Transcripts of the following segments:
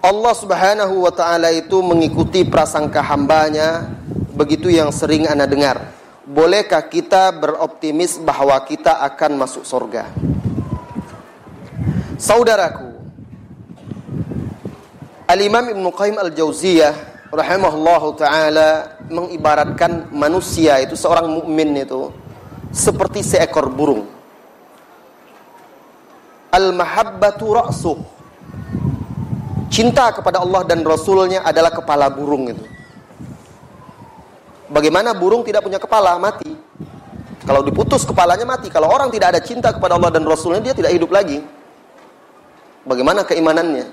Allah Subhanahu wa ta'ala itu mengikuti prasangka hambanya, begitu yang sering Anda dengar. Bolehkah kita beroptimis bahwa kita akan masuk surga? Saudaraku, Al-Imam Ibnu Qayyim Al-Jauziyah rahimahullahu ta'ala mengibaratkan manusia itu, seorang mukmin itu seperti seekor burung. Al-mahabbatu ra'suh. Cinta kepada Allah dan Rasulnya adalah kepala burung itu. Bagaimana burung tidak punya kepala? Mati. Kalau diputus kepalanya mati. Kalau orang tidak ada cinta kepada Allah dan Rasulnya, dia tidak hidup lagi. Bagaimana keimanannya?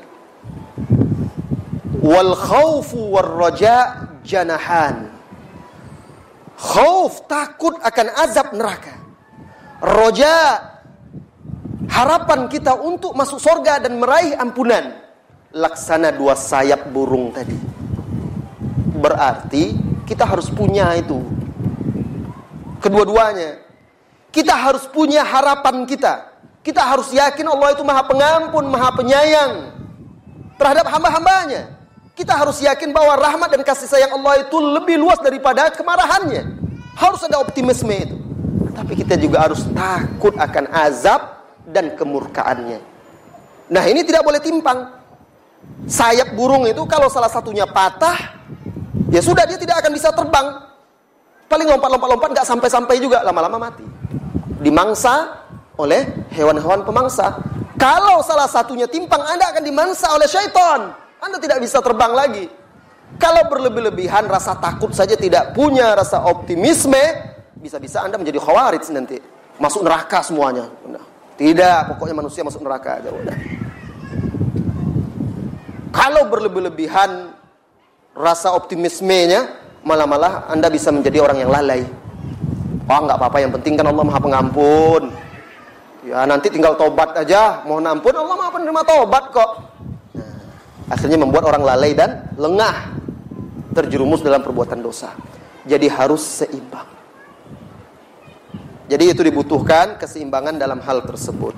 Wal khawfu war raja janahan. Khauf, takut akan azab neraka. Raja, harapan kita untuk masuk surga dan meraih ampunan. Laksana dua sayap burung tadi. Berarti kita harus punya itu, kedua-duanya. Kita harus punya harapan kita. Kita harus yakin Allah itu maha pengampun, maha penyayang terhadap hamba-hambanya. Kita harus yakin bahwa rahmat dan kasih sayang Allah itu lebih luas daripada kemarahannya. Harus ada optimisme itu. Tapi kita juga harus takut akan azab dan kemurkaannya. Nah, ini tidak boleh timpang. Sayap burung itu kalau salah satunya patah, ya sudah, dia tidak akan bisa terbang. Paling lompat-lompat gak sampai-sampai juga, lama-lama mati. Dimangsa oleh hewan-hewan pemangsa. Kalau salah satunya timpang, Anda akan dimangsa oleh syaitan. Anda tidak bisa terbang lagi. Kalau berlebih-lebihan, rasa takut saja tidak punya rasa optimisme, bisa-bisa Anda menjadi khawarij nanti. Masuk neraka semuanya. Tidak, pokoknya manusia masuk neraka aja udah. Kalau berlebih-lebihan rasa optimismenya, malah Anda bisa menjadi orang yang lalai. Oh, enggak apa-apa, yang penting kan Allah Maha Pengampun. Ya, nanti tinggal tobat aja, mohon ampun, Allah Maha Penerima tobat kok. Nah, akhirnya membuat orang lalai dan lengah, terjerumus dalam perbuatan dosa. Jadi harus seimbang. Jadi itu dibutuhkan keseimbangan dalam hal tersebut.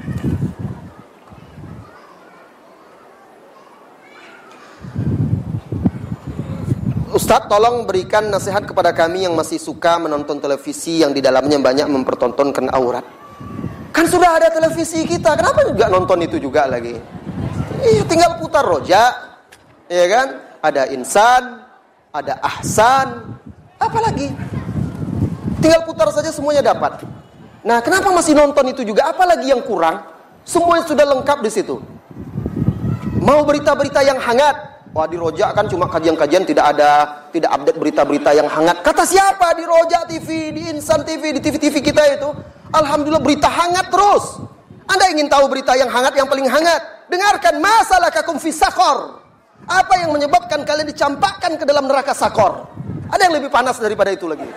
Ustadz, tolong berikan nasihat kepada kami yang masih suka menonton televisi yang di dalamnya banyak mempertontonkan aurat. Kan sudah ada televisi kita, kenapa juga nonton itu juga lagi? Tinggal putar roja, ya kan? Ada insan, ada ahsan, apa lagi? Tinggal putar saja semuanya dapat. Nah, kenapa masih nonton itu juga? Apalagi yang kurang? Semuanya sudah lengkap di situ. Mau berita-berita yang hangat? Wah, di Roja kan cuma kajian-kajian, tidak update berita-berita yang hangat. Kata siapa? Di Roja TV, di Insan TV, di TV-TV kita itu. Alhamdulillah berita hangat terus. Anda ingin tahu berita yang hangat, yang paling hangat? Dengarkan, masalakakum fi sakor. Apa yang menyebabkan kalian dicampakkan ke dalam neraka sakor? Ada yang lebih panas daripada itu lagi?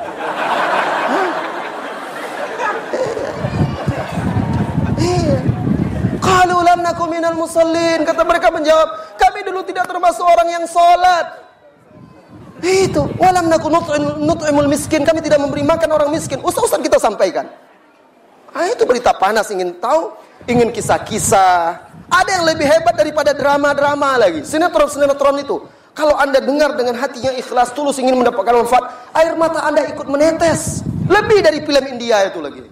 Qalu lam nakum minal musallin. Kata mereka menjawab, kami dulu tidak termasuk orang yang sholat. Itu, walam nakum nut'imul miskin. Kami tidak memberi makan orang miskin. Ustaz kita sampaikan. Itu berita panas, ingin tahu, ingin kisah-kisah. Ada yang lebih hebat daripada drama-drama lagi. Sinetron itu. Kalau Anda dengar dengan hati yang ikhlas, tulus ingin mendapatkan manfaat, air mata Anda ikut menetes. Lebih dari film India itu lagi.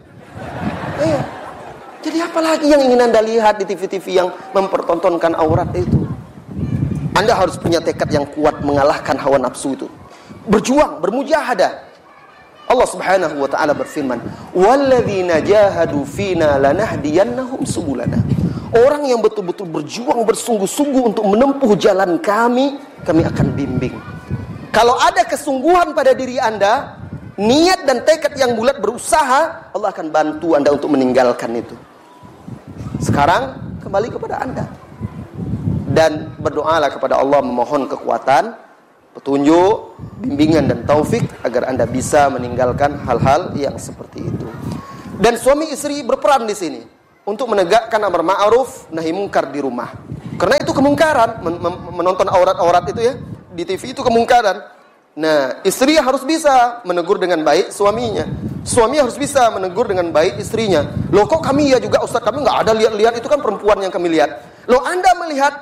Jadi apa lagi yang ingin Anda lihat di TV-TV yang mempertontonkan aurat itu? Anda harus punya tekad yang kuat mengalahkan hawa nafsu itu. Berjuang, bermujahadah. Allah Subhanahu wa ta'ala berfirman, "Walladzina jahadu fina lanahdiyannahum subulana." Orang yang betul-betul berjuang bersungguh-sungguh untuk menempuh jalan kami akan bimbing. Kalau ada kesungguhan pada diri Anda, niat dan tekad yang bulat berusaha, Allah akan bantu Anda untuk meninggalkan itu. Sekarang kembali kepada Anda dan berdoalah kepada Allah, memohon kekuatan, petunjuk, bimbingan dan taufik agar Anda bisa meninggalkan hal-hal yang seperti itu. Dan suami istri berperan di sini untuk menegakkan amar ma'ruf nahi mungkar di rumah. Karena itu kemungkaran, menonton aurat-aurat itu ya di TV itu kemungkaran. Nah, istri harus bisa menegur dengan baik suaminya. Suami harus bisa menegur dengan baik istrinya. Loh, kok kami ya juga Ustaz, kami nggak ada lihat-lihat, itu kan perempuan yang kami lihat. Loh, Anda melihat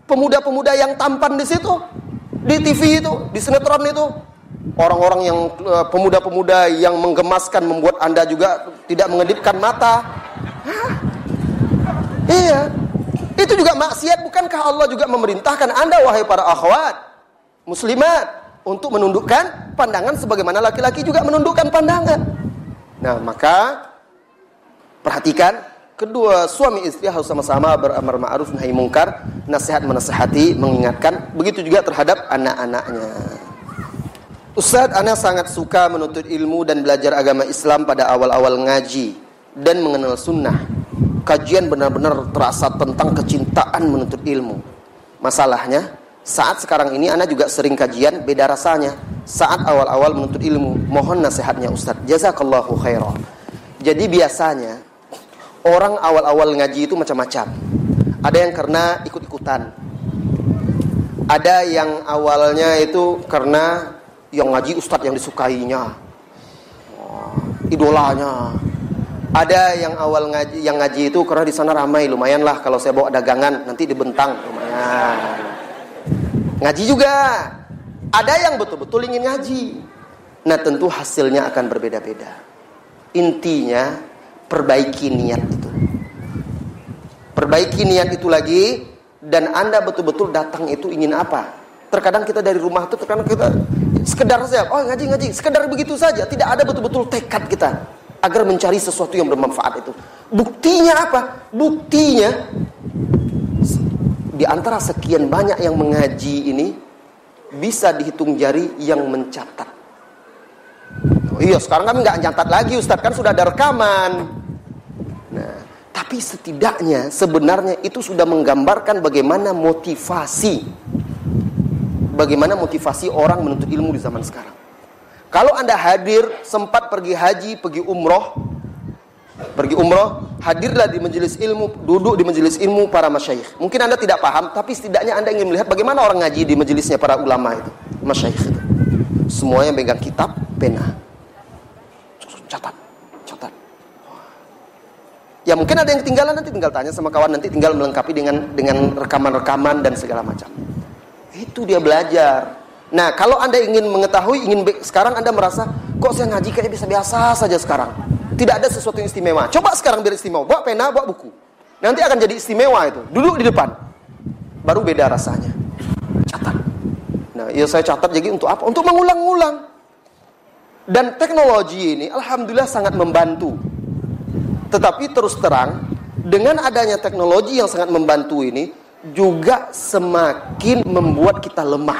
pemuda-pemuda yang tampan di situ, di TV itu, di sinetron itu. Orang-orang yang pemuda-pemuda yang menggemaskan, membuat Anda juga tidak mengedipkan mata. Hah? Iya. Itu juga maksiat. Bukankah Allah juga memerintahkan Anda, wahai para akhwat muslimat, untuk menundukkan pandangan sebagaimana laki-laki juga menundukkan pandangan. Nah, maka perhatikan, kedua suami istri harus sama-sama beramar ma'ruf nahi mungkar, nasihat menasihati, mengingatkan. Begitu juga terhadap anak-anaknya. Ustaz, ana sangat suka menuntut ilmu dan belajar agama Islam pada awal-awal ngaji dan mengenal sunnah. Kajian benar-benar terasa tentang kecintaan menuntut ilmu. Masalahnya, saat sekarang ini ana juga sering kajian, beda rasanya. Saat awal-awal menuntut ilmu, mohon nasihatnya Ustaz. Jazakallahu khairan. Jadi biasanya orang awal-awal ngaji itu macam-macam. Ada yang karena ikut-ikutan. Ada yang awalnya itu karena yang ngaji ustadz yang disukainya, idolanya. Ada yang awal ngaji itu karena di sana ramai, lumayan lah kalau saya bawa dagangan nanti dibentang, lumayan. Ngaji juga. Ada yang betul-betul ingin ngaji. Nah, tentu hasilnya akan berbeda-beda. Intinya perbaiki niat itu. Perbaiki niat itu lagi, dan Anda betul-betul datang itu ingin apa? Terkadang kita dari rumah itu, terkadang kita sekedar saja, ngaji, sekedar begitu saja. Tidak ada betul-betul tekad kita agar mencari sesuatu yang bermanfaat itu. Buktinya apa? Buktinya di antara sekian banyak yang mengaji ini, bisa dihitung jari yang mencatat. Oh iya, sekarang kami nggak mencatat lagi Ustaz, kan sudah ada rekaman. Nah, tapi setidaknya sebenarnya itu sudah menggambarkan bagaimana motivasi orang menuntut ilmu di zaman sekarang. Kalau Anda hadir, sempat pergi haji, pergi umroh, hadirlah di majelis ilmu, duduk di majelis ilmu para masyayikh. Mungkin Anda tidak paham, tapi setidaknya Anda ingin melihat bagaimana orang ngaji di majelisnya para ulama itu, masyayikh itu. Semuanya pegang kitab, pena. Catat. Ya mungkin ada yang ketinggalan, nanti tinggal tanya sama kawan, nanti tinggal melengkapi dengan rekaman-rekaman dan segala macam. Itu dia belajar. Nah, kalau Anda ingin mengetahui, sekarang Anda merasa, kok saya ngaji kayak biasa-biasa saja sekarang. Tidak ada sesuatu yang istimewa. Coba sekarang biar istimewa. Bawa pena, bawa buku. Nanti akan jadi istimewa itu. Duduk di depan. Baru beda rasanya. Catat. Nah, ya saya catat jadi untuk apa? Untuk mengulang-ulang. Dan teknologi ini, alhamdulillah sangat membantu. Tetapi terus terang, dengan adanya teknologi yang sangat membantu ini, juga semakin membuat kita lemah.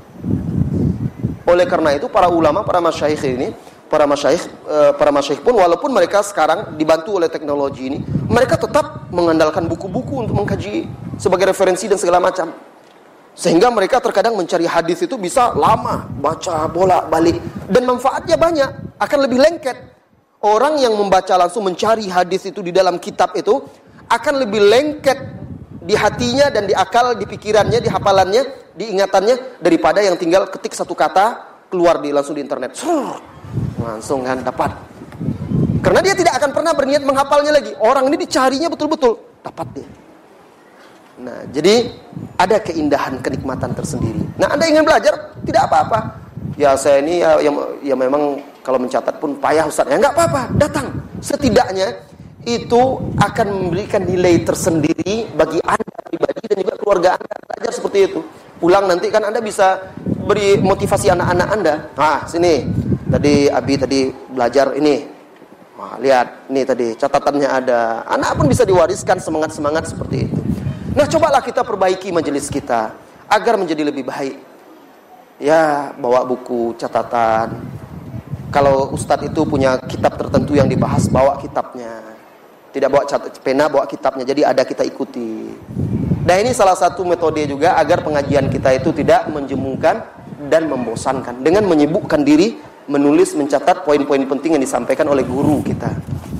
Oleh karena itu para ulama, para masyayikh pun walaupun mereka sekarang dibantu oleh teknologi ini, mereka tetap mengandalkan buku-buku untuk mengkaji sebagai referensi dan segala macam. Sehingga mereka terkadang mencari hadis itu bisa lama, baca bolak-balik, dan manfaatnya banyak, akan lebih lengket. Orang yang membaca langsung mencari hadis itu di dalam kitab itu akan lebih lengket di hatinya dan di akal, di pikirannya, di hafalannya, di ingatannya, daripada yang tinggal ketik satu kata keluar langsung di internet. Langsung kan dapat. Karena dia tidak akan pernah berniat menghafalnya lagi. Orang ini dicarinya betul-betul, dapat dia. Nah, jadi ada keindahan, kenikmatan tersendiri. Nah, Anda ingin belajar, tidak apa-apa. Ya saya ini ya memang kalau mencatat pun payah Ustaz. Ya enggak apa-apa, datang. Setidaknya itu akan memberikan nilai tersendiri bagi Anda pribadi dan juga keluarga Anda. Belajar seperti itu. Pulang nanti kan Anda bisa beri motivasi anak-anak Anda. Nah, sini. Tadi Abi belajar ini. Nah, lihat, ini tadi catatannya ada. Anak pun bisa diwariskan semangat-semangat seperti itu. Nah, cobalah kita perbaiki majelis kita agar menjadi lebih baik. Ya, bawa buku, catatan. Kalau ustadz itu punya kitab tertentu yang dibahas, bawa kitabnya. Tidak bawa pena, bawa kitabnya. Jadi ada kita ikuti. Nah, ini salah satu metode juga agar pengajian kita itu tidak menjemungkan dan membosankan. Dengan menyibukkan diri, menulis, mencatat poin-poin penting yang disampaikan oleh guru kita.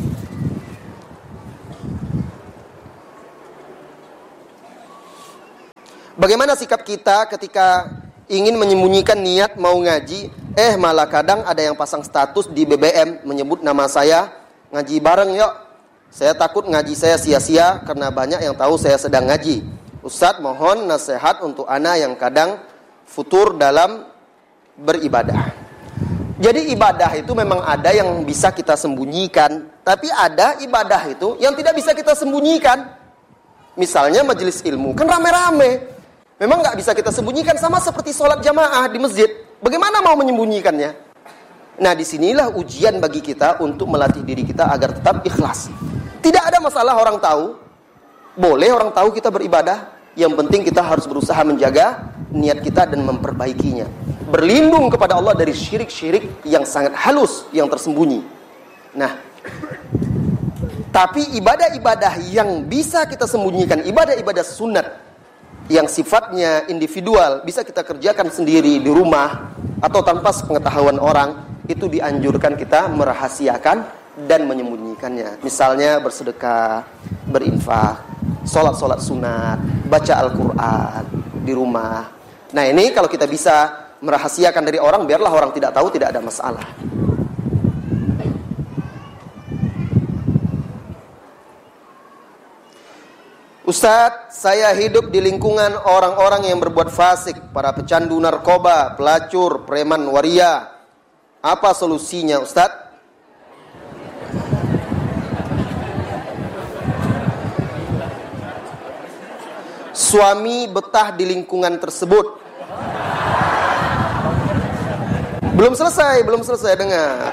Bagaimana sikap kita ketika ingin menyembunyikan niat mau ngaji, malah kadang ada yang pasang status di BBM menyebut nama saya, ngaji bareng yuk. Saya takut ngaji saya sia-sia karena banyak yang tahu saya sedang ngaji. Ustadz mohon nasihat untuk ana yang kadang futur dalam beribadah. Jadi ibadah itu memang ada yang bisa kita sembunyikan, tapi ada ibadah itu yang tidak bisa kita sembunyikan. Misalnya majelis ilmu, kan rame-rame. Memang nggak bisa kita sembunyikan, sama seperti sholat jamaah di masjid. Bagaimana mau menyembunyikannya? Nah, disinilah ujian bagi kita untuk melatih diri kita agar tetap ikhlas. Tidak ada masalah orang tahu. Boleh orang tahu kita beribadah. Yang penting kita harus berusaha menjaga niat kita dan memperbaikinya. Berlindung kepada Allah dari syirik-syirik yang sangat halus, yang tersembunyi. Nah, tapi ibadah-ibadah yang bisa kita sembunyikan, ibadah-ibadah sunat yang sifatnya individual, bisa kita kerjakan sendiri di rumah atau tanpa sepengetahuan orang, itu dianjurkan kita merahasiakan dan menyembunyikannya. Misalnya bersedekah, berinfak, sholat sunat, baca Al-Quran di rumah. Nah, ini kalau kita bisa merahasiakan dari orang, biarlah orang tidak tahu, tidak ada masalah. Ustadz, saya hidup di lingkungan orang-orang yang berbuat fasik, para pecandu narkoba, pelacur, preman, waria. Apa solusinya, Ustadz? Suami betah di lingkungan tersebut. Belum selesai dengar.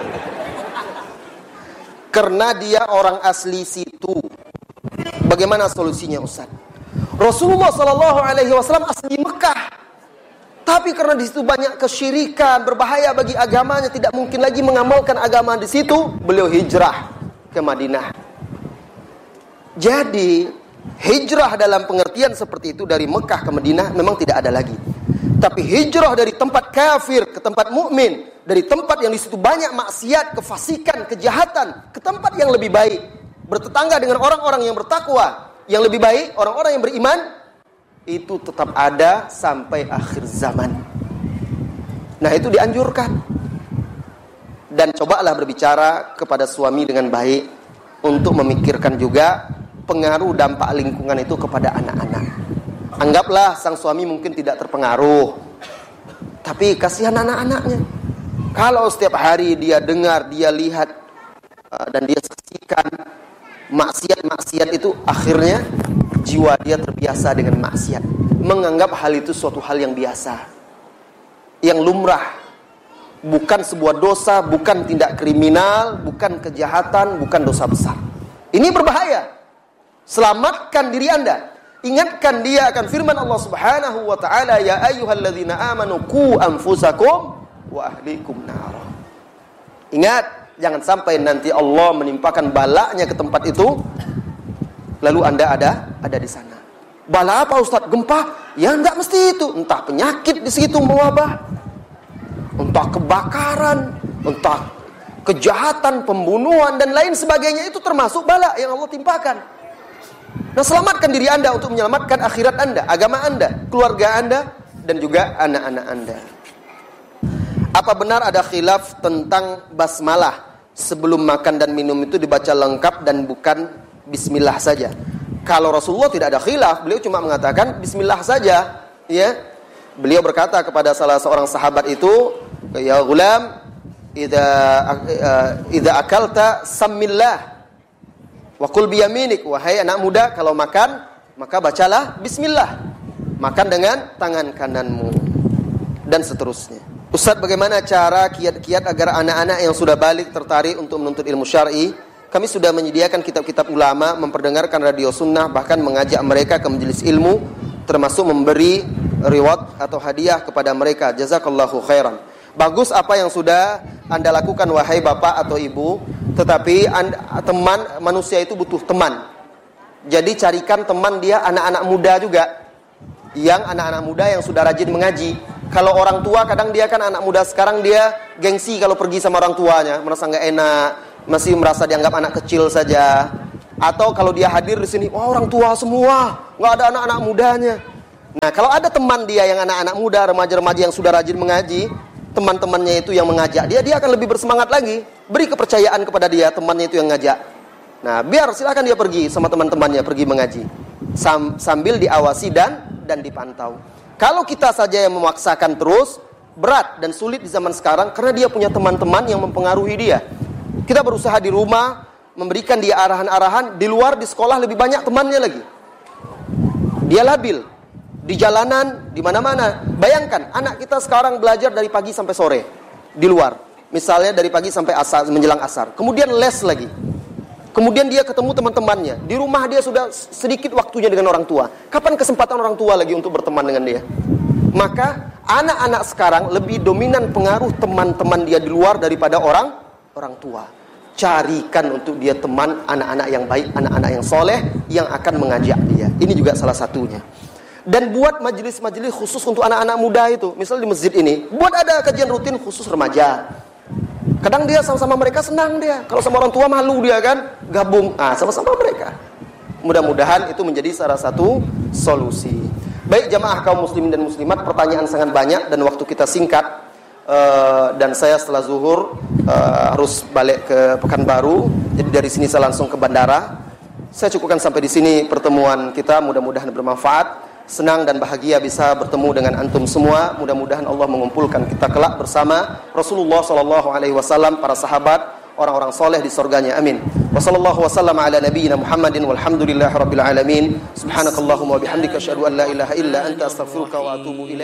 Karena dia orang asli situ. Bagaimana solusinya, Ustaz? Rasulullah SAW asli Mekah. Tapi karena di situ banyak kesyirikan, berbahaya bagi agamanya, tidak mungkin lagi mengamalkan agama di situ, beliau hijrah ke Madinah. Jadi, hijrah dalam pengertian seperti itu dari Mekah ke Madinah memang tidak ada lagi. Tapi hijrah dari tempat kafir ke tempat mukmin, dari tempat yang di situ banyak maksiat, kefasikan, kejahatan, ke tempat yang lebih baik, bertetangga dengan orang-orang yang bertakwa, yang lebih baik, orang-orang yang beriman, itu tetap ada sampai akhir zaman. Nah, itu dianjurkan. Dan cobalah berbicara kepada suami dengan baik untuk memikirkan juga pengaruh dampak lingkungan itu kepada anak-anak. Anggaplah sang suami mungkin tidak terpengaruh, tapi kasihan anak-anaknya. Kalau setiap hari dia dengar, dia lihat, dan dia saksikan maksiat-maksiat itu, akhirnya jiwa dia terbiasa dengan maksiat, menganggap hal itu suatu hal yang biasa, yang lumrah, bukan sebuah dosa, bukan tindak kriminal, bukan kejahatan, bukan dosa besar. Ini berbahaya. Selamatkan diri Anda. Ingatkan dia akan firman Allah Subhanahu wa taala, ya ayyuhalladzina amanu qu anfusakum wa ahlikum nar. Ingat, jangan sampai nanti Allah menimpakan balanya ke tempat itu lalu Anda ada di sana. Bala apa, Ustaz? Gempa? Ya enggak mesti itu. Entah penyakit di situ mewabah, entah kebakaran, entah kejahatan, pembunuhan dan lain sebagainya, itu termasuk bala yang Allah timpakan. Nah, selamatkan diri Anda untuk menyelamatkan akhirat Anda, agama Anda, keluarga Anda, dan juga anak-anak Anda. Apa benar ada khilaf tentang basmalah sebelum makan dan minum itu dibaca lengkap dan bukan bismillah saja? Kalau Rasulullah tidak ada khilaf, beliau cuma mengatakan bismillah saja, ya. Beliau berkata kepada salah seorang sahabat itu, ya ghulam, idza akalta sammillah wa qul biyaminik, wahai anak muda, kalau makan maka bacalah bismillah, makan dengan tangan kananmu, dan seterusnya. Ustaz, bagaimana cara kiat-kiat agar anak-anak yang sudah balik tertarik untuk menuntut ilmu syar'i? Kami sudah menyediakan kitab-kitab ulama, memperdengarkan radio sunnah, bahkan mengajak mereka ke majelis ilmu, termasuk memberi reward atau hadiah kepada mereka. Jazakallahu khairan. Bagus apa yang sudah Anda lakukan, wahai bapak atau ibu. Tetapi teman manusia itu butuh teman. Jadi carikan teman dia anak-anak muda juga, yang anak-anak muda yang sudah rajin mengaji. Kalau orang tua kadang dia kan anak muda sekarang dia gengsi kalau pergi sama orang tuanya, merasa nggak enak, masih merasa dianggap anak kecil saja. Atau kalau dia hadir di sini, wah orang tua semua, nggak ada anak-anak mudanya. Nah, kalau ada teman dia yang anak-anak muda, remaja-remaja yang sudah rajin mengaji, teman-temannya itu yang mengajak dia, dia akan lebih bersemangat lagi. Beri kepercayaan kepada dia, temannya itu yang ngajak. Nah, biar silakan dia pergi sama teman-temannya pergi mengaji. Sambil diawasi dan dipantau. Kalau kita saja yang memaksakan terus, berat dan sulit di zaman sekarang karena dia punya teman-teman yang mempengaruhi dia. Kita berusaha di rumah memberikan dia arahan-arahan, di luar di sekolah lebih banyak temannya lagi. Dia labil di jalanan, di mana-mana. Bayangkan anak kita sekarang belajar dari pagi sampai sore di luar. Misalnya dari pagi sampai asar, menjelang asar. Kemudian les lagi. Kemudian dia ketemu teman-temannya. Di rumah dia sudah sedikit waktunya dengan orang tua. Kapan kesempatan orang tua lagi untuk berteman dengan dia? Maka anak-anak sekarang lebih dominan pengaruh teman-teman dia di luar daripada orang tua. Carikan untuk dia teman anak-anak yang baik, anak-anak yang soleh yang akan mengajak dia. Ini juga salah satunya. Dan buat majelis-majelis khusus untuk anak-anak muda itu. Misalnya di masjid ini, buat ada kajian rutin khusus remaja. Kadang dia sama-sama mereka senang dia. Kalau sama orang tua malu dia kan, gabung. Sama-sama mereka. Mudah-mudahan itu menjadi salah satu solusi. Baik jamaah kaum muslimin dan muslimat, pertanyaan sangat banyak dan waktu kita singkat. Dan saya setelah zuhur harus balik ke Pekanbaru. Jadi dari sini saya langsung ke bandara. Saya cukupkan sampai di sini pertemuan kita. Mudah-mudahan bermanfaat. Senang dan bahagia bisa bertemu dengan antum semua. Mudah-mudahan Allah mengumpulkan kita kelak bersama Rasulullah SAW, para sahabat, orang-orang soleh di surganya. Amin. Wassallallahu wasallam ala nabiyyina Muhammadin walhamdulillahi rabbil alamin. Subhanakallahumma wa bihamdika asyhadu an la ilaha illa anta astaghfiruka wa atubu ilaik.